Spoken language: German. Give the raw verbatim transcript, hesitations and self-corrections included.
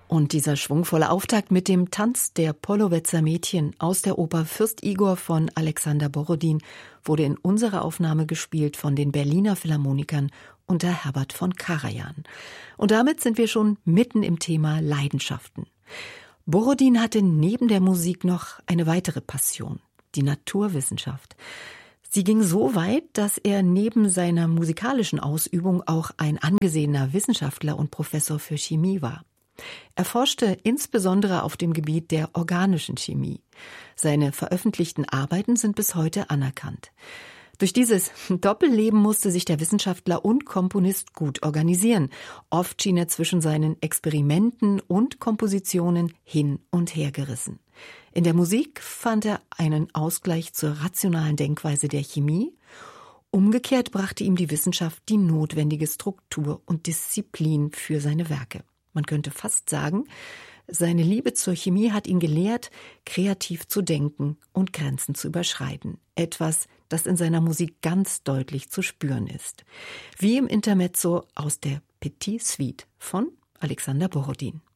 Und dieser schwungvolle Auftakt mit dem Tanz der Pollowetzer Mädchen aus der Oper Fürst Igor von Alexander Borodin wurde in unserer Aufnahme gespielt von den Berliner Philharmonikern unter Herbert von Karajan. Und damit sind wir schon mitten im Thema Leidenschaften. Borodin hatte neben der Musik noch eine weitere Passion, die Naturwissenschaft. Sie ging so weit, dass er neben seiner musikalischen Ausübung auch ein angesehener Wissenschaftler und Professor für Chemie war. Er forschte insbesondere auf dem Gebiet der organischen Chemie. Seine veröffentlichten Arbeiten sind bis heute anerkannt. Durch dieses Doppelleben musste sich der Wissenschaftler und Komponist gut organisieren. Oft schien er zwischen seinen Experimenten und Kompositionen hin und her gerissen. In der Musik fand er einen Ausgleich zur rationalen Denkweise der Chemie. Umgekehrt brachte ihm die Wissenschaft die notwendige Struktur und Disziplin für seine Werke. Man könnte fast sagen, seine Liebe zur Chemie hat ihn gelehrt, kreativ zu denken und Grenzen zu überschreiten. Etwas, das in seiner Musik ganz deutlich zu spüren ist. Wie im Intermezzo aus der Petite Suite von Alexander Borodin.